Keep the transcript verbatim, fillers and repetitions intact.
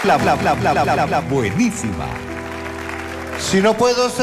La, la, la, la, la, la, la buenísima. Si no puedo ser